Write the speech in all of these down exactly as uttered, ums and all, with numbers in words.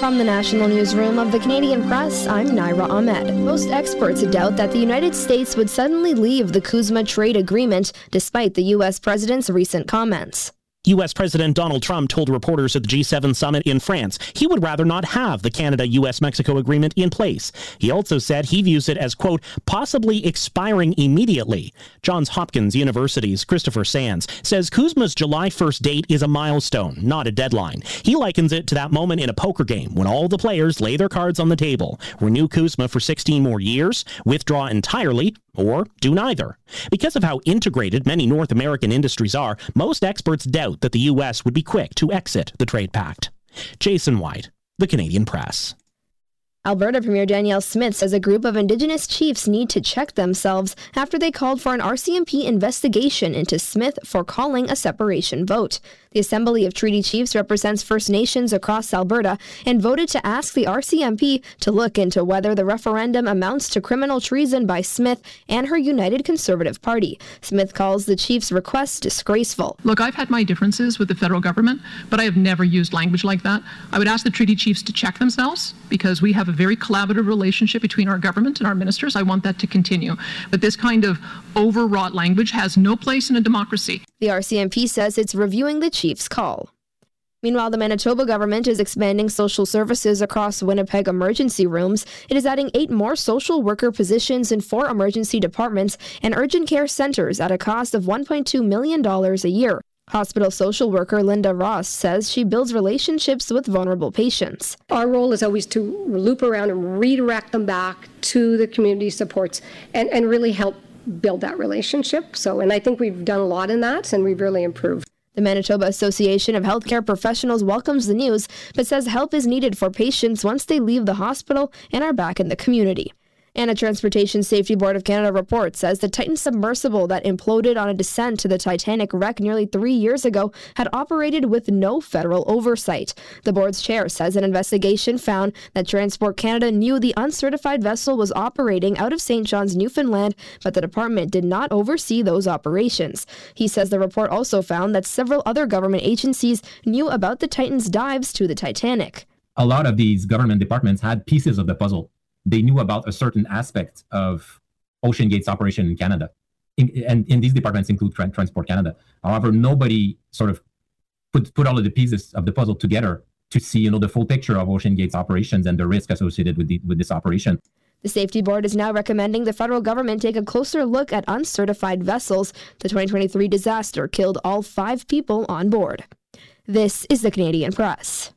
From the National Newsroom of the Canadian Press, I'm Naira Ahmed. Most experts doubt that the United States would suddenly leave the CUSMA trade agreement despite the U S president's recent comments. U S President Donald Trump told reporters at the G seven summit in France he would rather not have the Canada-U S Mexico agreement in place. He also said he views it as, quote, possibly expiring immediately. Johns Hopkins University's Christopher Sands says CUSMA's July first date is a milestone, not a deadline. He likens it to that moment in a poker game when all the players lay their cards on the table, renew CUSMA for sixteen more years, withdraw entirely, or do neither. Because of how integrated many North American industries are, most experts doubt that the U S would be quick to exit the trade pact. Jason White, The Canadian Press. Alberta Premier Danielle Smith says a group of Indigenous chiefs need to check themselves after they called for an R C M P investigation into Smith for calling a separation vote. The Assembly of Treaty Chiefs represents First Nations across Alberta and voted to ask the R C M P to look into whether the referendum amounts to criminal treason by Smith and her United Conservative Party. Smith calls the chiefs' request disgraceful. Look, I've had my differences with the federal government, but I have never used language like that. I would ask the treaty chiefs to check themselves because we have a very collaborative relationship between our government and our ministers. I want that to continue. But this kind of overwrought language has no place in a democracy. The R C M P says it's reviewing the chief's call. Meanwhile, the Manitoba government is expanding social services across Winnipeg emergency rooms. It is adding eight more social worker positions in four emergency departments and urgent care centers at a cost of one point two million dollars a year. Hospital social worker Linda Ross says she builds relationships with vulnerable patients. Our role is always to loop around and redirect them back to the community supports and, and really help build that relationship. So, and I think we've done a lot in that and we've really improved. The Manitoba Association of Healthcare Professionals welcomes the news, but says help is needed for patients once they leave the hospital and are back in the community. And a Transportation Safety Board of Canada report says the Titan submersible that imploded on a descent to the Titanic wreck nearly three years ago had operated with no federal oversight. The board's chair says an investigation found that Transport Canada knew the uncertified vessel was operating out of Saint John's, Newfoundland, but the department did not oversee those operations. He says the report also found that several other government agencies knew about the Titan's dives to the Titanic. A lot of these government departments had pieces of the puzzle. They knew about a certain aspect of OceanGate's operation in Canada. In, and, and these departments include Tra- Transport Canada. However, nobody sort of put, put all of the pieces of the puzzle together to see, you know, the full picture of OceanGate's operations and the risk associated with, the, with this operation. The Safety Board is now recommending the federal government take a closer look at uncertified vessels. The twenty twenty-three disaster killed all five people on board. This is the Canadian Press.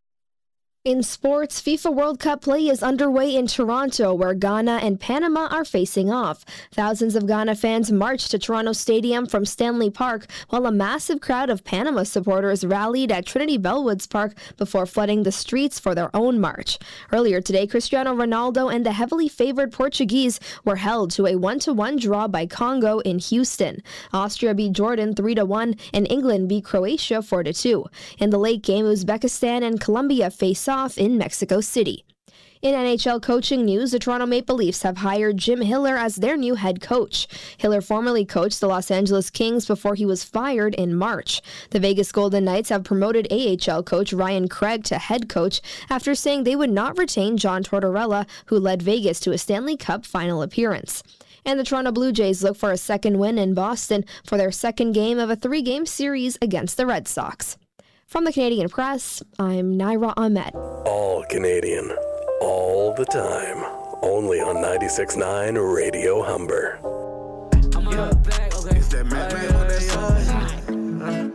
In sports, FIFA World Cup play is underway in Toronto, where Ghana and Panama are facing off. Thousands of Ghana fans marched to Toronto Stadium from Stanley Park, while a massive crowd of Panama supporters rallied at Trinity Bellwoods Park before flooding the streets for their own march. Earlier today, Cristiano Ronaldo and the heavily favored Portuguese were held to a one to one draw by Congo in Houston. Austria beat Jordan three to one, and England beat Croatia four to two. In the late game, Uzbekistan and Colombia face off in Mexico City. In N H L coaching news, the Toronto Maple Leafs have hired Jim Hiller as their new head coach. Hiller formerly coached the Los Angeles Kings before he was fired in March. The Vegas Golden Knights have promoted A H L coach Ryan Craig to head coach after saying they would not retain John Tortorella, who led Vegas to a Stanley Cup final appearance. And the Toronto Blue Jays look for a second win in Boston for their second game of a three-game series against the Red Sox. From the Canadian Press, I'm Naira Ahmed. All Canadian, all the time. Only on ninety-six point nine Radio Humber. I'm on the back, okay. Is that Matt Man on that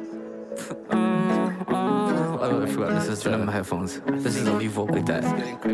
song? Oh, I forgot this is one of my headphones. This is only vocal like that.